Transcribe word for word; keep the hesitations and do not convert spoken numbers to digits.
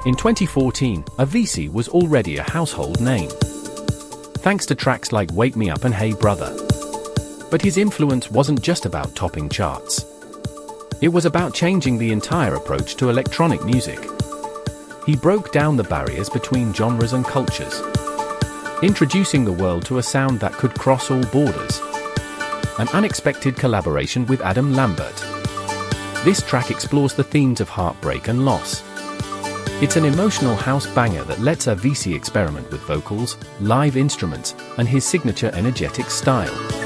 In twenty fourteen, Avicii was already a household name, thanks to tracks like Wake Me Up and Hey Brother. But his influence wasn't just about topping charts. It was about changing the entire approach to electronic music. He broke down the barriers between genres and cultures, introducing the world to a sound that could cross all borders. An unexpected collaboration with Adam Lambert. This track explores the themes of heartbreak and loss. It's an emotional house banger that lets Avicii experiment with vocals, live instruments, and his signature energetic style.